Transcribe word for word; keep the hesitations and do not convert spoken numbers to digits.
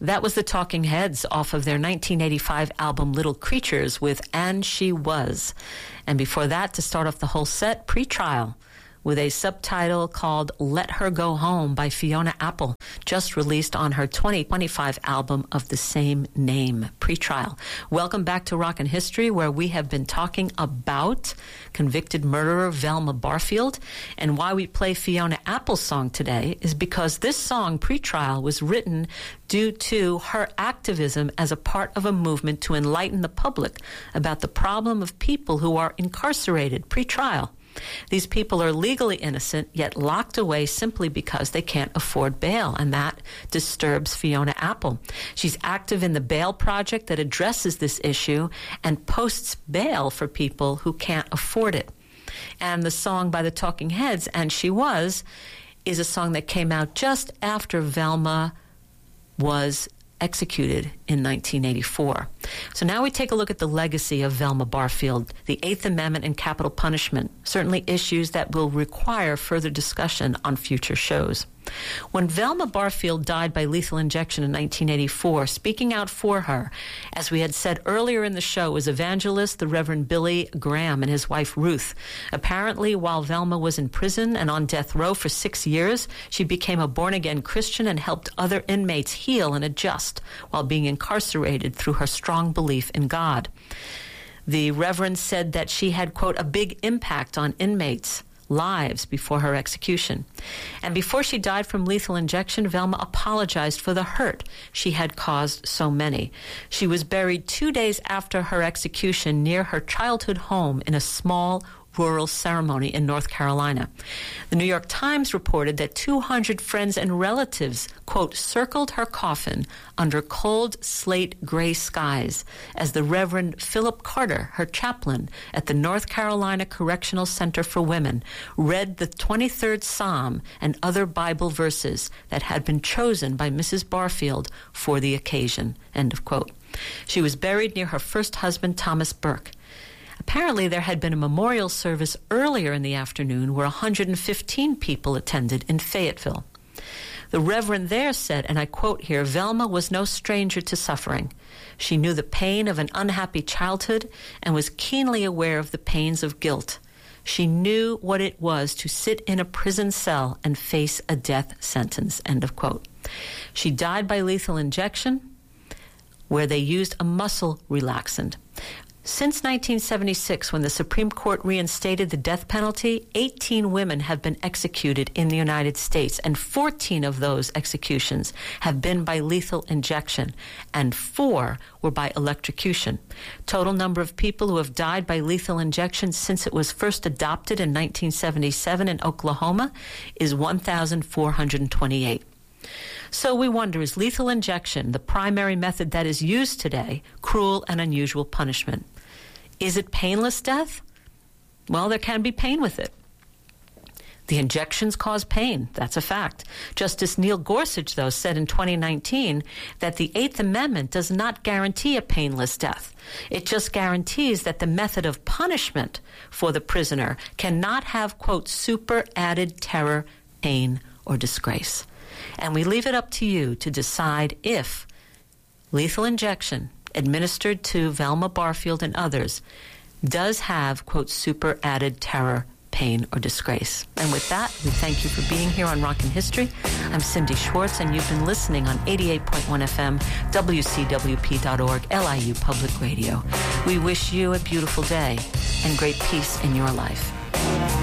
That was the Talking Heads off of their nineteen eighty-five album Little Creatures with And She Was. And before that, to start off the whole set, Pretrial with a subtitle called Let Her Go Home by Fiona Apple, just released on her twenty twenty-five album of the same name, Pretrial. Welcome back to Rockin' History, where we have been talking about convicted murderer Velma Barfield. And why we play Fiona Apple's song today is because this song, Pretrial, was written due to her activism as a part of a movement to enlighten the public about the problem of people who are incarcerated pre-trial. These people are legally innocent, yet locked away simply because they can't afford bail, and that disturbs Fiona Apple. She's active in the Bail Project that addresses this issue and posts bail for people who can't afford it. And the song by the Talking Heads, And She Was, is a song that came out just after Velma was executed in nineteen eighty-four. So now we take a look at the legacy of Velma Barfield, the Eighth Amendment and capital punishment, certainly issues that will require further discussion on future shows. When Velma Barfield died by lethal injection in nineteen eighty-four, speaking out for her, as we had said earlier in the show, was evangelist the Reverend Billy Graham and his wife Ruth. Apparently, while Velma was in prison and on death row for six years, she became a born-again Christian and helped other inmates heal and adjust while being incarcerated through her strong belief in God. The Reverend said that she had, quote, a big impact on inmates' lives before her execution. And before she died from lethal injection, Velma apologized for the hurt she had caused so many. She was buried two days after her execution near her childhood home in a small rural ceremony in North Carolina. The New York Times reported that two hundred friends and relatives, quote, circled her coffin under cold slate gray skies as the Reverend Philip Carter, her chaplain at the North Carolina Correctional Center for Women, read the twenty-third Psalm and other Bible verses that had been chosen by Missus Barfield for the occasion, end of quote. She was buried near her first husband, Thomas Burke. Apparently, there had been a memorial service earlier in the afternoon where one hundred fifteen people attended in Fayetteville. The Reverend there said, and I quote here, Velma was no stranger to suffering. She knew the pain of an unhappy childhood and was keenly aware of the pains of guilt. She knew what it was to sit in a prison cell and face a death sentence, end of quote. She died by lethal injection, where they used a muscle relaxant. Since nineteen seventy-six, when the Supreme Court reinstated the death penalty, eighteen women have been executed in the United States, and fourteen of those executions have been by lethal injection, and four were by electrocution. Total number of people who have died by lethal injection since it was first adopted in nineteen seventy-seven in Oklahoma is one thousand four hundred twenty-eight. So we wonder, is lethal injection, the primary method that is used today, cruel and unusual punishment? Is it painless death? Well, there can be pain with it. The injections cause pain. That's a fact. Justice Neil Gorsuch, though, said in twenty nineteen that the Eighth Amendment does not guarantee a painless death. It just guarantees that the method of punishment for the prisoner cannot have, quote, super added terror, pain, or disgrace. And we leave it up to you to decide if lethal injection administered to Velma Barfield and others does have, quote, super added terror, pain, or disgrace. And with that, we thank you for being here on Rockin' History. I'm Cindy Schwartz, and you've been listening on eighty-eight point one F M, W C W P dot org, L I U Public Radio. We wish you a beautiful day and great peace in your life.